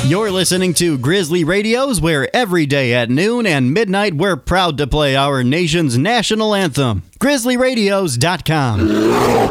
You're listening to Grizzly Radios, where every day at noon and midnight we're proud to play our nation's national anthem. GrizzlyRadios.com.